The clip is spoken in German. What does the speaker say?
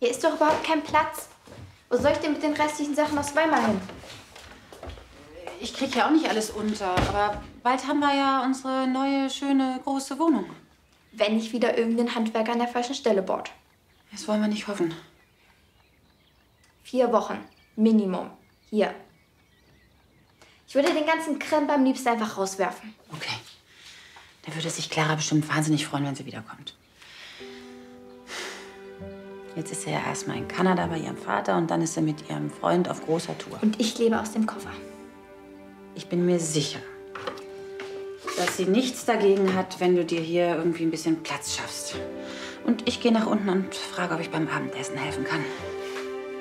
Hier ist doch überhaupt kein Platz. Wo soll ich denn mit den restlichen Sachen aus Weimar hin? Ich krieg ja auch nicht alles unter, aber bald haben wir ja unsere neue, schöne, große Wohnung. Wenn nicht wieder irgendein Handwerker an der falschen Stelle bohrt. Das wollen wir nicht hoffen. 4 Wochen. Minimum. Hier. Ich würde den ganzen Krempel am liebsten einfach rauswerfen. Okay. Da würde sich Clara bestimmt wahnsinnig freuen, wenn sie wiederkommt. Jetzt ist sie ja erstmal in Kanada bei ihrem Vater und dann ist sie mit ihrem Freund auf großer Tour. Und ich lebe aus dem Koffer. Ich bin mir sicher, dass sie nichts dagegen hat, wenn du dir hier irgendwie ein bisschen Platz schaffst. Und ich gehe nach unten und frage, ob ich beim Abendessen helfen kann.